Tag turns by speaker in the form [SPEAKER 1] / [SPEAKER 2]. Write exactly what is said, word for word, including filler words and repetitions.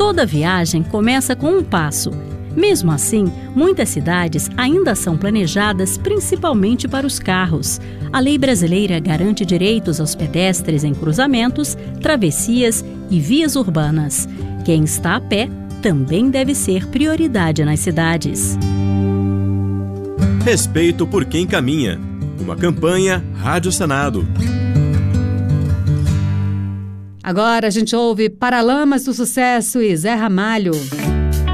[SPEAKER 1] Toda viagem começa com um passo. Mesmo assim, muitas cidades ainda são planejadas principalmente para os carros. A lei brasileira garante direitos aos pedestres em cruzamentos, travessias e vias urbanas. Quem está a pé também deve ser prioridade nas cidades.
[SPEAKER 2] Respeito por quem caminha. Uma campanha Rádio Senado.
[SPEAKER 3] Agora a gente ouve Paralamas do Sucesso e Zé Ramalho.